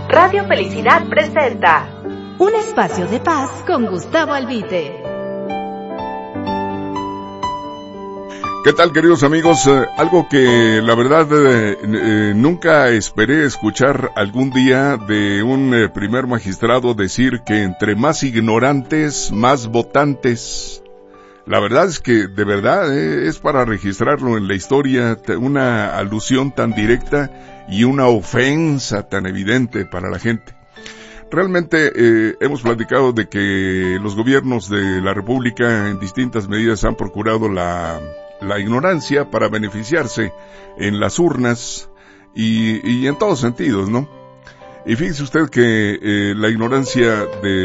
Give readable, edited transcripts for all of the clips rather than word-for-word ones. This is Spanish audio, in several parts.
Radio Felicidad presenta un espacio de paz con Gustavo Albite. ¿Qué tal, queridos amigos? Algo que la verdad nunca esperé escuchar algún día de un primer magistrado decir que entre más ignorantes, más votantes. La verdad es que de verdad es para registrarlo en la historia, una alusión tan directa y una ofensa tan evidente para la gente. Realmente hemos platicado de que los gobiernos de la República en distintas medidas han procurado la ignorancia para beneficiarse en las urnas y en todos sentidos, ¿no? Y fíjese usted que la ignorancia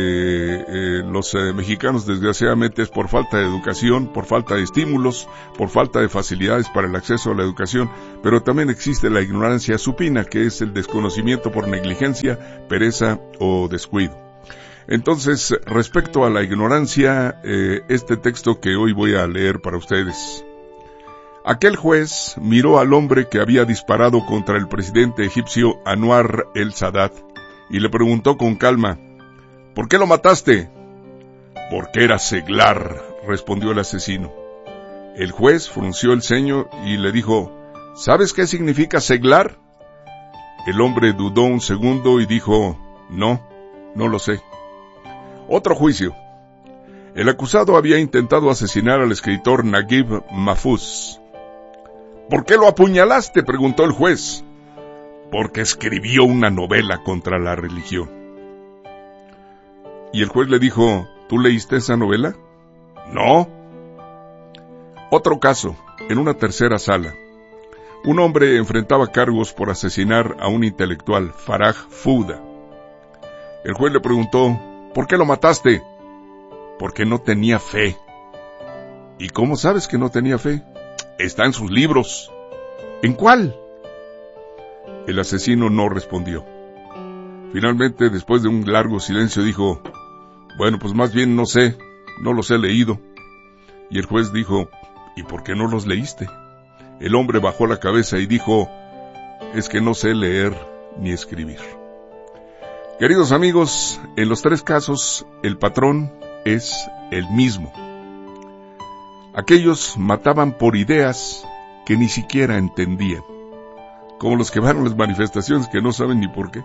de los mexicanos desgraciadamente es por falta de educación, por falta de estímulos, por falta de facilidades para el acceso a la educación, pero también existe la ignorancia supina, que es el desconocimiento por negligencia, pereza o descuido. Entonces, respecto a la ignorancia, este texto que hoy voy a leer para ustedes. Aquel juez miró al hombre que había disparado contra el presidente egipcio Anwar el-Sadat y le preguntó con calma, ¿por qué lo mataste? Porque era seglar, respondió el asesino. El juez frunció el ceño y le dijo, ¿sabes qué significa seglar? El hombre dudó un segundo y dijo, no lo sé. Otro juicio. El acusado había intentado asesinar al escritor Naguib Mahfouz. ¿Por qué lo apuñalaste?, preguntó el juez. Porque escribió una novela contra la religión. Y el juez le dijo, ¿tú leíste esa novela? No. Otro caso, en una tercera sala. Un hombre enfrentaba cargos por asesinar a un intelectual, Faraj Fouda. El juez le preguntó, ¿por qué lo mataste? Porque no tenía fe. ¿Y cómo sabes que no tenía fe? Está en sus libros. ¿En cuál? El asesino no respondió. Finalmente, después de un largo silencio, dijo, bueno, pues más bien no sé, no los he leído. Y el juez dijo, ¿y por qué no los leíste? El hombre bajó la cabeza y dijo, es que no sé leer ni escribir. Queridos amigos, en los tres casos, el patrón es el mismo. Aquellos mataban por ideas que ni siquiera entendían, como los que van a las manifestaciones que no saben ni por qué.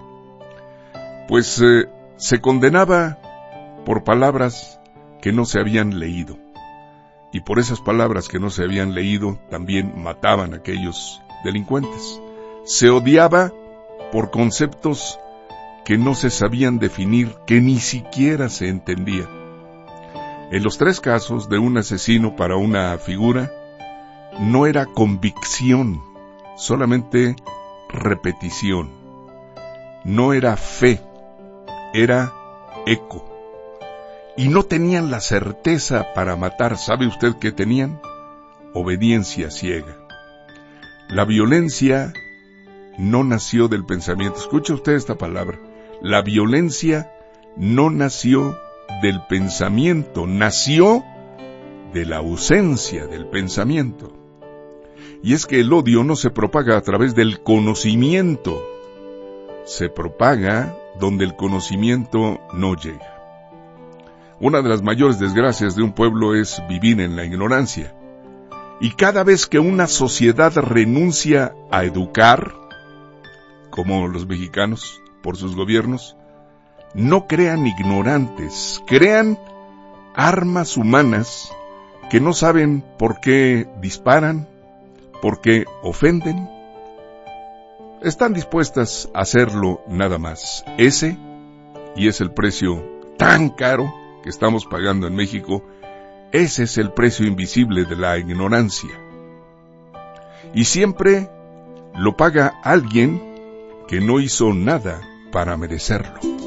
Pues se condenaba por palabras que no se habían leído, y por esas palabras que no se habían leído también mataban a aquellos delincuentes. Se odiaba por conceptos que no se sabían definir, que ni siquiera se entendían. En los tres casos de un asesino para una figura, no era convicción, solamente repetición. No era fe, era eco. Y no tenían la certeza para matar. ¿Sabe usted qué tenían? Obediencia ciega. La violencia no nació del pensamiento. Escuche usted esta palabra. La violencia no nació del pensamiento, nació de la ausencia del pensamiento. Y es que el odio no se propaga a través del conocimiento, se propaga donde el conocimiento no llega. Una de las mayores desgracias de un pueblo es vivir en la ignorancia. Y cada vez que una sociedad renuncia a educar, como los mexicanos por sus gobiernos, no crean ignorantes, crean armas humanas que no saben por qué disparan, por qué ofenden. Están dispuestas a hacerlo nada más. Ese es el precio tan caro que estamos pagando en México. Ese es el precio invisible de la ignorancia. Y siempre lo paga alguien que no hizo nada para merecerlo.